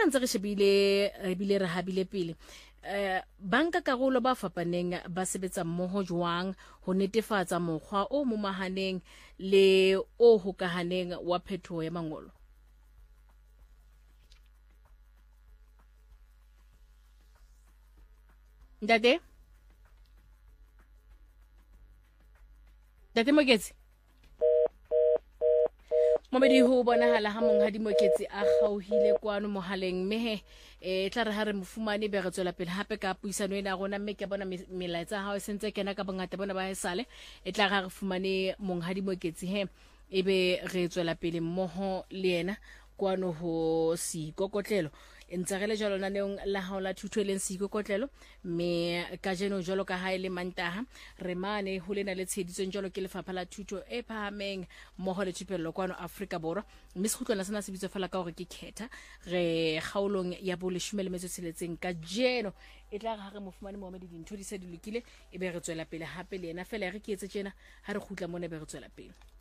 re ntse re shebile ebile re habile pele banka karolo ba fapaneng ba sebetsa mmoho jwang ho netefatsa mokgwa o momahaneng le o hokahaneng wa phethoho ya mangolo? Ntate Moketsi Momedi ho bonahala ha monghadi Moketsi a kgauhile kwano mohaleng, mme tla re ha re mofumane be re tswela pele hape ka puisano ena rona, mme ke bona melaetsa ha o sentse kena ka bongata bona ba hesale tla re fumane monghadi Moketsi ebe re tswela pele mmoho le yena kwano ho Seikokotlelo ntse re le jalo naneong la hao la thuto le Seikokotlelo, mme ka jeno jalo ka ha ile Mantaha re mane ho lena le tsheditsong jalo ke lefapha la thuto e phahameng mmoho le thupello kwano Afrika Borwa, mme se khutlwana sena se bitso fela ka hore ke khetha re kgaolong ya bo 16 ka jeno tla re ha re mofumane Mohammed dintho di se di lokile ebe re tswela pele hape le yena fela re ke etse tjena ha re khutla mona be re tswela pele.